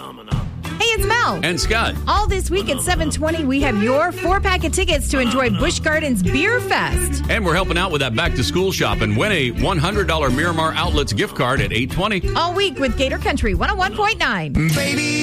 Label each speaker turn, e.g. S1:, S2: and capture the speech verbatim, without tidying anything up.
S1: Hey, it's Mel.
S2: And Scott.
S1: All this week at seven twenty, we have your four-pack of tickets to enjoy Busch Gardens Beer Fest.
S2: And we're helping out with that back-to-school shop and win a one hundred dollars Miramar Outlets gift card at eight twenty.
S1: All week with Gator Country one oh one point nine.
S3: Baby.